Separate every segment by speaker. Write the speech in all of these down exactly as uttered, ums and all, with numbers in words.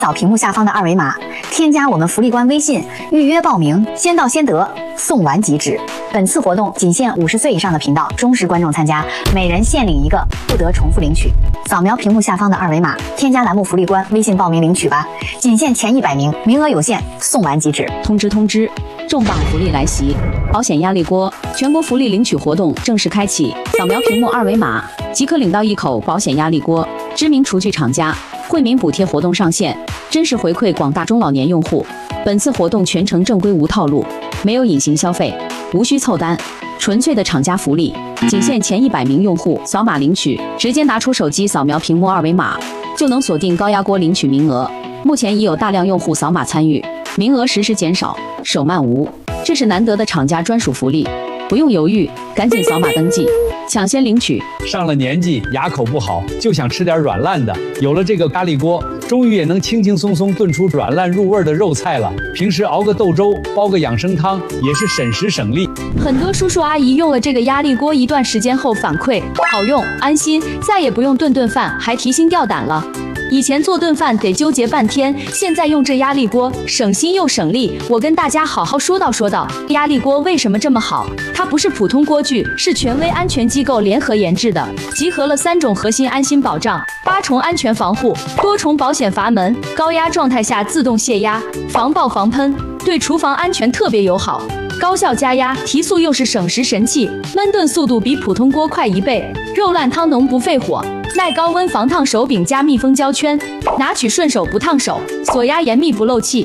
Speaker 1: 扫屏幕下方的二维码，添加我们福利官微信，预约报名，先到先得，送完即止。本次活动仅限五十岁以上的频道忠实观众参加，每人限领一个，不得重复领取。扫描屏幕下方的二维码，添加栏目福利官微信报名领取吧，仅限前一百名，名额有限，送完即止。
Speaker 2: 通知通知，重磅福利来袭！保险压力锅全国福利领取活动正式开启，扫描屏幕二维码即可领到一口保险压力锅。知名厨具厂家惠民补贴活动上线，真实回馈广大中老年用户。本次活动全程正规无套路，没有隐形消费，无需凑单，纯粹的厂家福利，仅限前一百名用户扫码领取，直接拿出手机扫描屏幕二维码，就能锁定高压锅领取名额。目前已有大量用户扫码参与，名额实时减少，手慢无，这是难得的厂家专属福利，不用犹豫，赶紧扫码登记，抢先领取。
Speaker 3: 上了年纪，牙口不好，就想吃点软烂的。有了这个咖喱锅，终于也能轻轻松松炖出软烂入味的肉菜了。平时熬个豆粥，煲个养生汤，也是省时省力。
Speaker 4: 很多叔叔阿姨用了这个压力锅一段时间后反馈好用，安心，再也不用顿顿饭还提心吊胆了。以前做顿饭得纠结半天，现在用这压力锅省心又省力。我跟大家好好说道说道，压力锅为什么这么好？它不是普通锅具，是权威安全机构联合研制的，集合了三种核心安心保障、八重安全防护、多重保险阀门，高压状态下自动泄压，防爆防喷，对厨房安全特别友好。高效加压，提速又是省时神器，焖炖速度比普通锅快一倍，肉烂汤浓不费火。耐高温防烫手柄加密封胶圈，拿取顺手不烫手，锁压严密不漏气。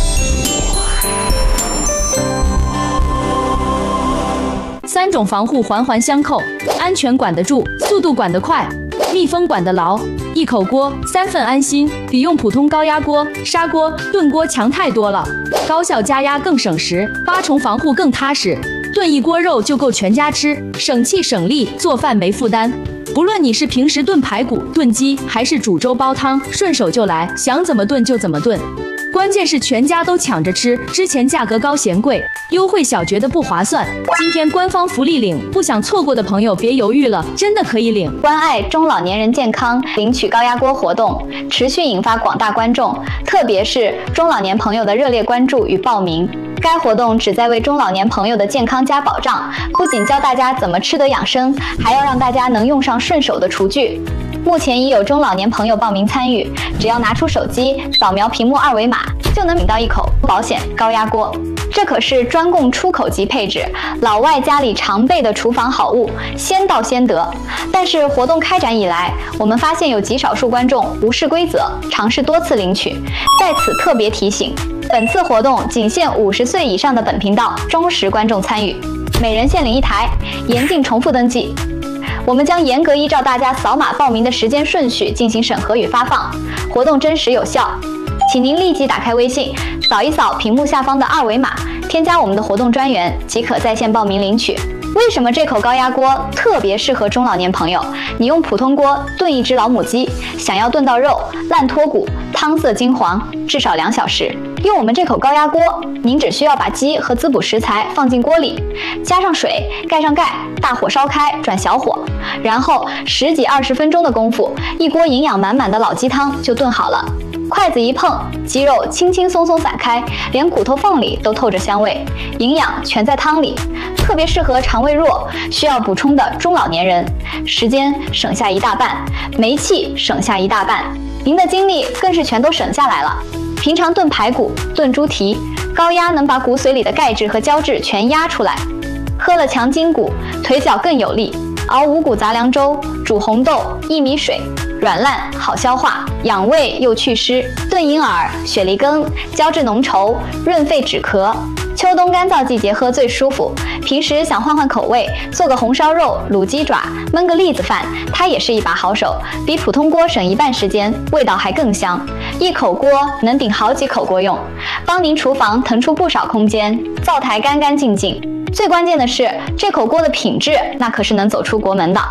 Speaker 4: 三种防护环环相扣，安全管得住，速度管得快，密封管得牢。一口锅三份安心，比用普通高压锅、砂锅、炖锅强太多了。高效加压更省时，八重防护更踏实，炖一锅肉就够全家吃，省气省力，做饭没负担。不论你是平时炖排骨、炖鸡，还是煮粥煲汤，顺手就来，想怎么炖就怎么炖。关键是全家都抢着吃，之前价格高嫌贵，优惠小觉得不划算。今天官方福利领，不想错过的朋友别犹豫了，真的可以领。
Speaker 5: 关爱中老年人健康，领取高压锅活动持续引发广大观众，特别是中老年朋友的热烈关注与报名。该活动旨在为中老年朋友的健康加保障，不仅教大家怎么吃得养生，还要让大家能用上顺手的厨具。目前已有中老年朋友报名参与，只要拿出手机扫描屏幕二维码，就能领到一口保险高压锅。这可是专供出口级配置，老外家里常备的厨房好物，先到先得。但是活动开展以来，我们发现有极少数观众无视规则，尝试多次领取。在此特别提醒，本次活动仅限五十岁以上的本频道忠实观众参与，每人限领一台，严禁重复登记。我们将严格依照大家扫码报名的时间顺序进行审核与发放，活动真实有效。请您立即打开微信，扫一扫屏幕下方的二维码，添加我们的活动专员，即可在线报名领取。为什么这口高压锅特别适合中老年朋友？你用普通锅炖一只老母鸡，想要炖到肉烂脱骨，汤色金黄，至少两小时。用我们这口高压锅，您只需要把鸡和滋补食材放进锅里，加上水，盖上盖，大火烧开，转小火，然后十几二十分钟的功夫，一锅营养满满的老鸡汤就炖好了。筷子一碰，鸡肉轻轻松松散开，连骨头缝里都透着香味，营养全在汤里，特别适合肠胃弱、需要补充的中老年人。时间省下一大半，煤气省下一大半，您的精力更是全都省下来了。平常炖排骨、炖猪蹄，高压能把骨髓里的钙质和胶质全压出来，喝了强筋骨，腿脚更有力。熬五谷杂粮粥，煮红豆、薏米水，软烂好消化，养胃又祛湿。炖银耳、雪梨羹，胶质浓稠，润肺止咳。秋冬干燥季节喝最舒服，平时想换换口味，做个红烧肉、卤鸡爪，焖个栗子饭，它也是一把好手，比普通锅省一半时间，味道还更香。一口锅能顶好几口锅用，帮您厨房腾出不少空间，灶台干干净净。最关键的是，这口锅的品质那可是能走出国门的。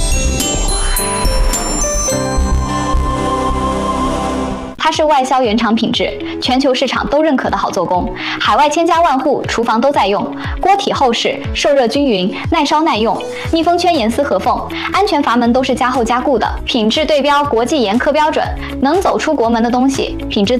Speaker 5: 它是外销原厂品质，全球市场都认可的好做工，海外千家万户厨房都在用。锅体厚实，受热均匀，耐烧耐用，密封圈严丝合缝，安全阀门都是加厚加固的，品质对标国际严苛标准，能走出国门的东西，品质